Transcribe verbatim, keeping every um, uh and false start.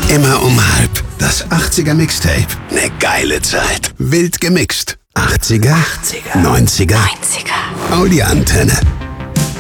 Immer um halb. Das achtziger Mixtape. Ne geile Zeit. Wild gemixt. achtziger, achtziger, neunziger, neunziger. Audi Antenne.